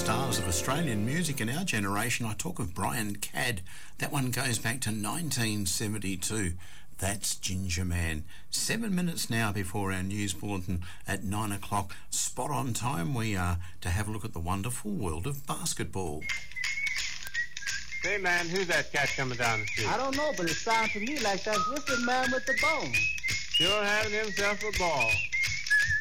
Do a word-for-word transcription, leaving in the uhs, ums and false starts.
stars of Australian music in our generation. I talk of Brian Cadd. That one goes back to nineteen seventy-two. That's Ginger Man. Seven minutes now before our news bulletin at nine o'clock. Spot on time we are to have a look at the wonderful world of basketball. Say, man, who's that cat coming down the street? I don't know, but it sounds to me like that's Whistling Man with the bone. Sure having himself a ball.